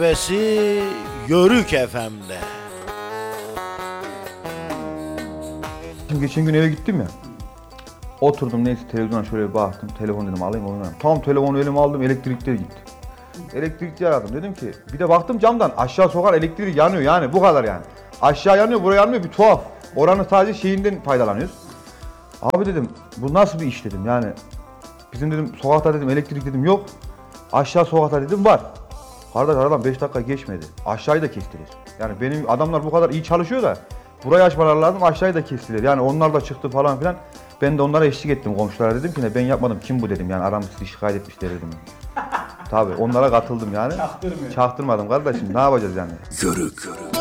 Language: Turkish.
Vesi Yörük FM'de. Şimdi geçen gün eve gittim ya. Oturdum neyse televizyona şöyle bir baktım. Telefon dedim alayım oynayayım. Tam telefonu elime aldım elektrikler gitti. Elektrikçi aradım dedim ki bir de baktım camdan aşağı sokar elektrik yanıyor yani bu kadar yani. Aşağı yanıyor buraya yanmıyor bir tuhaf. Oranın sadece şeyinden faydalanıyoruz. Abi dedim bu nasıl bir iş dedim yani. Bizim dedim sokakta dedim elektrik dedim yok. Aşağı sokakta dedim var. Kardeş aradan 5 dakika geçmedi. Aşağıyı da kestiler. Yani benim adamlar bu kadar iyi çalışıyor da burayı açmaları lazım aşağıyı da kestiler. Yani onlar da çıktı falan filan. Ben de onlara eşlik ettim komşulara dedim ki ne ben yapmadım kim bu dedim yani aramızda şikayet etmişler dedim. Tabii onlara katıldım yani. Çaktırmadım kardeşim ne yapacağız yani. Yörük.